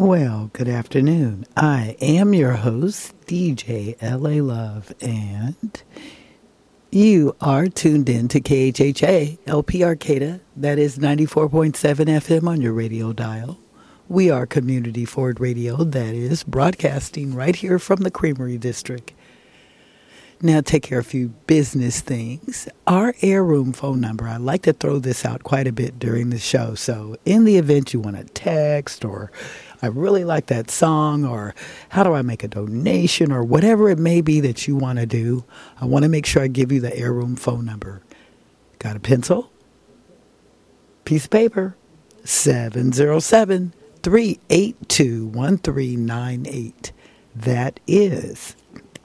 Well, good afternoon. I am your host, DJ LA Love, and you are tuned in to KHHA LP Arcata. That is 94.7 FM on your radio dial. We are Community Forward Radio, that is broadcasting right here from the Creamery District. Now, take care of a few business things. Our air room phone number, I like to throw this out quite a bit during the show. So in the event you want to text, or I really like that song, or how do I make a donation, or whatever it may be that you want to do, I want to make sure I give you the air room phone number. Got a pencil? Piece of paper? 707-382-1398. That is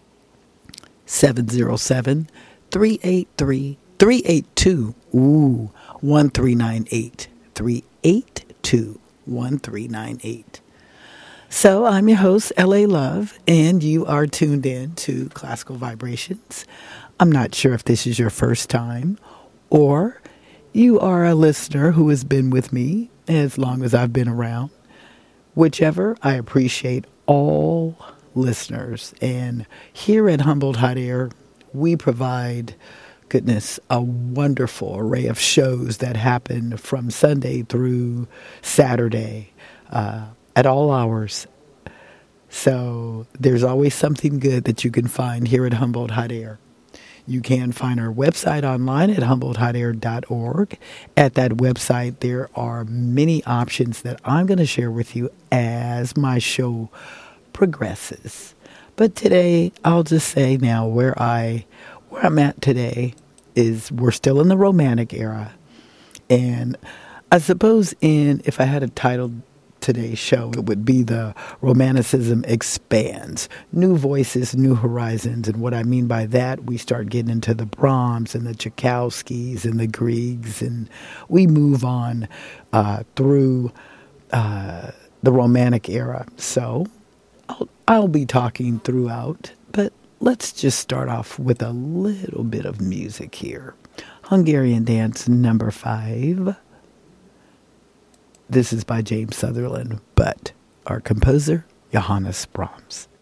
707-382-1398. 382-1398. So I'm your host, LA Love, and you are tuned in to Classical Vibrations. I'm not sure if this is your first time, or you are a listener who has been with me as long as I've been around. Whichever, I appreciate all listeners. And here at Humboldt Hot Air, we provide, a wonderful array of shows that happen from Sunday through Saturday at all hours. So there's always something good that you can find here at Humboldt Hot Air. You can find our website online at HumboldtHotAir.org. At that website, there are many options that I'm going to share with you as my show progresses. But today, I'll just say now where I'm at today is we're still in the Romantic era. And I suppose if I had a title today's show, it would be the Romanticism Expands. New voices, new horizons. And what I mean by that, we start getting into the Brahms and the Tchaikovskys and the Griegs, and we move on through the Romantic era. So I'll be talking throughout, but let's just start off with a little bit of music here. Hungarian Dance number 5. This is by James Sutherland, but our composer, Johannes Brahms.